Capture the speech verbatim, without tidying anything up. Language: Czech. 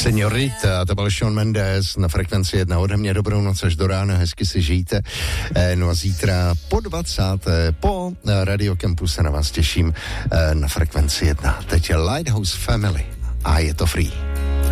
Señorita, to byl Shawn Mendes na Frekvenci jedna. Ode mě dobrou noc až do rána, hezky si žijte. No a zítra po dvacáté po Radio Campu se na vás těším na Frekvenci jedna. Teď je Lighthouse Family a je to free.